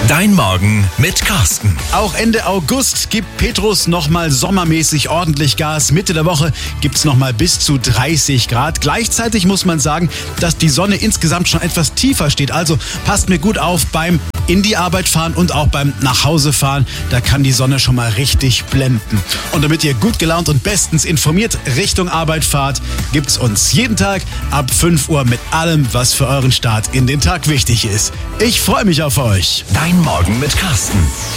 Dein Morgen mit Carsten. Auch Ende August gibt Petrus nochmal sommermäßig ordentlich Gas. Mitte der Woche gibt's nochmal bis zu 30 Grad. Gleichzeitig muss man sagen, dass die Sonne insgesamt schon etwas tiefer steht. Also passt mir gut auf beim in die Arbeit fahren und auch beim Nachhausefahren. Da kann die Sonne schon mal richtig blenden. Und damit ihr gut gelaunt und bestens informiert Richtung Arbeit fahrt, gibt's uns jeden Tag ab 5 Uhr mit allem, was für euren Start in den Tag wichtig ist. Ich freue mich auf euch. Dein Morgen mit Carsten.